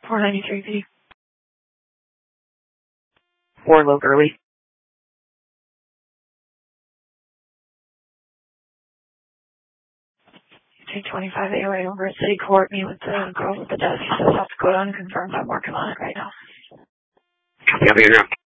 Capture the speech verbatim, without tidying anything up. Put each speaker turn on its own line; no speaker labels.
four ninety-three P.
four Low Early.
two twenty-five A right over at City Court. Me with the girl with the desk. He says South Dakota and confirms I'm working on it right now.
Copy, I'll be in room.